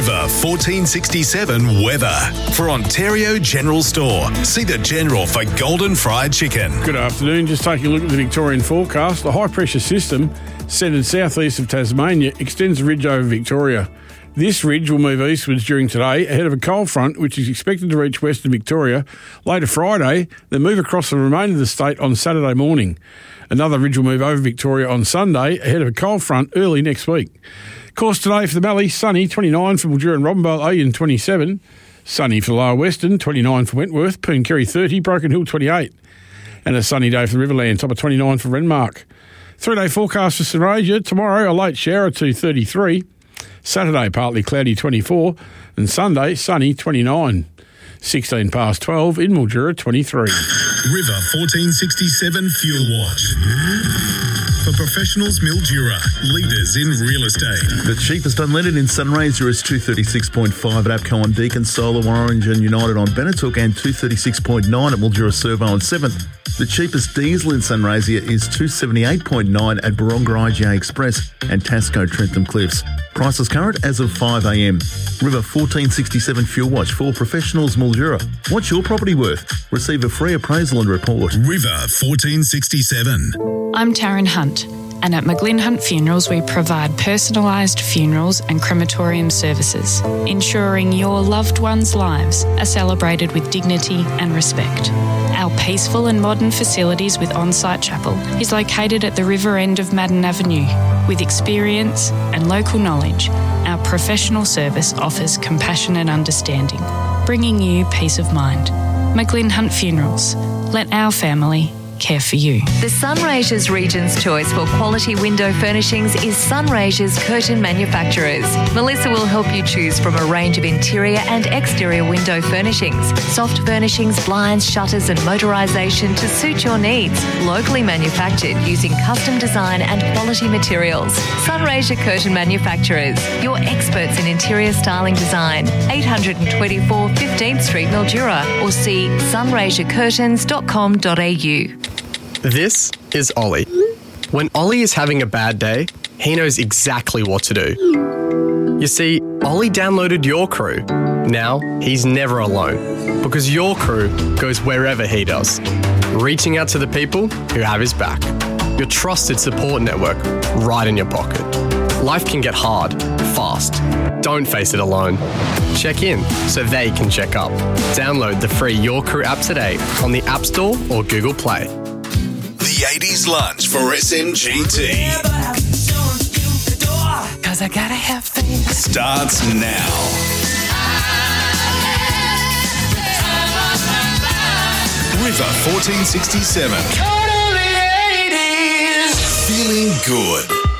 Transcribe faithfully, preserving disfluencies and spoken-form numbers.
River fourteen sixty-seven weather. For Ontario General Store, see the General for golden fried chicken. Good afternoon. Just taking a look at the Victorian forecast. The high-pressure system centred southeast of Tasmania extends the ridge over Victoria. This ridge will move eastwards during today ahead of a cold front which is expected to reach western Victoria later Friday, then move across the remainder of the state on Saturday morning. Another ridge will move over Victoria on Sunday ahead of a cold front early next week. Course today for the Mallee, sunny, twenty-nine for Mildura and Robinvale, Ayan, twenty-seven. Sunny for the Lower Western, twenty-nine for Wentworth, Pooncarry, thirty, Broken Hill, twenty-eight. And a sunny day for the Riverland, top of twenty-nine for Renmark. Three-day forecast for St Rasia. Tomorrow, a late shower, two thirty-three. Saturday, partly cloudy, twenty-four. And Sunday, sunny, twenty-nine. sixteen past twelve in Mildura, twenty-three. River fourteen sixty-seven Fuel Watch. For professionals, Mildura, leaders in real estate. The cheapest unleaded in Sunraysia is two thirty-six point five at APCO on Deacon, Solar, Orange and United on Benetook, and two thirty-six point nine at Mildura Servo on seventh. The cheapest diesel in Sunraysia is two seventy-eight point nine at Baronga I G A Express and Tasco Trentham Cliffs. Prices current as of five a m. River fourteen sixty-seven Fuel Watch for professionals, Mildura. What's your property worth? Receive a free appraisal and report. River fourteen sixty-seven. I'm Taryn Hunt, and at McGlynn Hunt Funerals we provide personalised funerals and crematorium services, ensuring your loved ones' lives are celebrated with dignity and respect. Our peaceful and modern facilities with on-site chapel is located at the river end of Madden Avenue. With experience and local knowledge, our professional service offers compassion and understanding, bringing you peace of mind. McGlynn Hunt Funerals. Let our family care for you. The Sunraysia's Region's choice for quality window furnishings is Sunraysia's Curtain Manufacturers. Melissa will help you choose from a range of interior and exterior window furnishings, soft furnishings, blinds, shutters and motorisation to suit your needs. Locally manufactured using custom design and quality materials. Sunraysia Curtain Manufacturers, your experts in interior styling design. eight twenty-four fifteenth Street, Mildura, or see sunraysia curtains dot com dot a u. This is Ollie. When Ollie is having a bad day, he knows exactly what to do. You see, Ollie downloaded Your Crew. Now, he's never alone, because Your Crew goes wherever he does, reaching out to the people who have his back. Your trusted support network right in your pocket. Life can get hard, fast. Don't face it alone. Check in so they can check up. Download the free Your Crew app today on the App Store or Google Play. The eighties lunch for S M G T Cause I gotta have faith. starts now. River fourteen sixty-seven. Totally eighties. Feeling good.